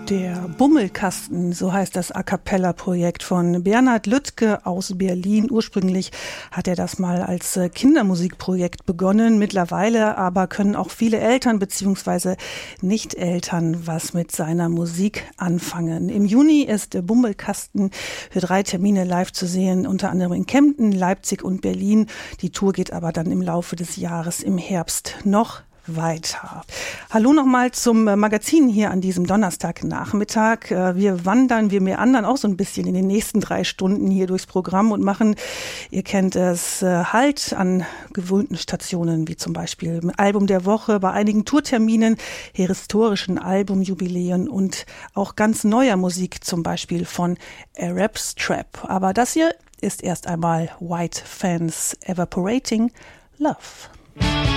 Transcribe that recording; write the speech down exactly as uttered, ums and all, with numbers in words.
Der Bummelkasten, so heißt das A-Cappella-Projekt von Bernhard Lüttke aus Berlin. Ursprünglich hat er das mal als Kindermusikprojekt begonnen. Mittlerweile aber können auch viele Eltern bzw. Nicht-Eltern was mit seiner Musik anfangen. Im Juni ist der Bummelkasten für drei Termine live zu sehen, unter anderem in Kempten, Leipzig und Berlin. Die Tour geht aber dann im Laufe des Jahres im Herbst noch weiter. Hallo nochmal zum Magazin hier an diesem Donnerstagnachmittag. Wir wandern, wir meandern auch so ein bisschen in den nächsten drei Stunden hier durchs Programm und machen, ihr kennt es, Halt an gewohnten Stationen, wie zum Beispiel im Album der Woche, bei einigen Tourterminen, historischen Albumjubiläen und auch ganz neuer Musik, zum Beispiel von Arab Strap. Aber das hier ist erst einmal White Fans Evaporating Love.